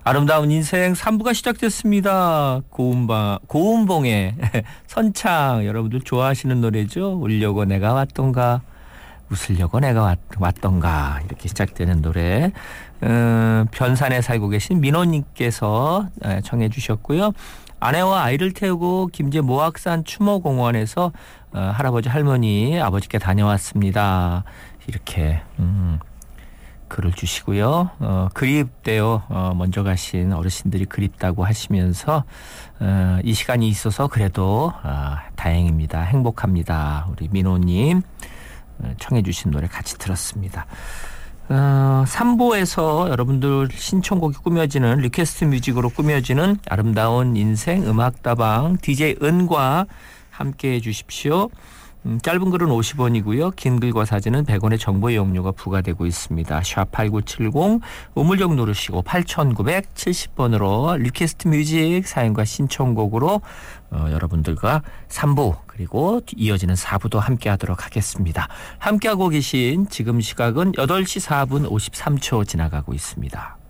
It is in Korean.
아름다운 인생 3부가 시작됐습니다. 고운봉의 선창, 여러분들 좋아하시는 노래죠. 울려고 내가 왔던가 웃으려고 내가 왔던가 이렇게 시작되는 노래. 변산에 살고 계신 민호님께서 청해 주셨고요. 아내와 아이를 태우고 김제 모악산 추모공원에서 할아버지 할머니 아버지께 다녀왔습니다. 이렇게 글을 주시고요. 그립대요. 먼저 가신 어르신들이 그립다고 하시면서 이 시간이 있어서 그래도 다행입니다. 행복합니다. 우리 민호님 청해 주신 노래 같이 들었습니다. 3부에서 여러분들 신청곡이 꾸며지는 리퀘스트 뮤직으로 꾸며지는 아름다운 인생 음악다방 DJ 은과 함께해 주십시오. 짧은 글은 50원이고요. 긴 글과 사진은 100원의 정보 이용료가 부과되고 있습니다. 샵8970 우물정 누르시고 8970번으로 리퀘스트 뮤직 사연과 신청곡으로 여러분들과 3부 그리고 이어지는 4부도 함께하도록 하겠습니다. 함께하고 계신 지금 시각은 8시 4분 53초 지나가고 있습니다.